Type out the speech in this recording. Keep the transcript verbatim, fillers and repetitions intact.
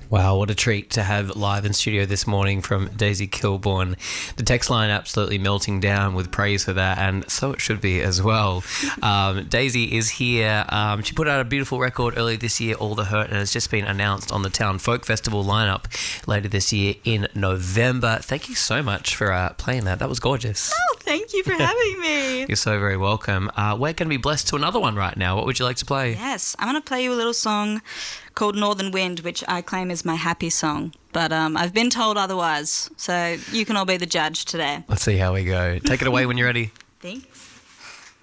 Wow, what a treat to have live in studio this morning from Daisy Kilborn. The text line absolutely melting down with praise for that, and so it should be as well. Um, Daisy is here. Um, she put out a beautiful record earlier this year, All the Hurt, and has just been announced on the Town Folk Festival lineup later this year in November. Thank you so much for uh, playing that. That was gorgeous. Oh, thank you for having me. You're so very welcome. Uh, we're going to be blessed to another one right now. What would you like to play? Yes, I'm going to play you a little song called Northern Wind, which I claim is my happy song. But um, I've been told otherwise, so you can all be the judge today. Let's see how we go. Take it away when you're ready. Thanks.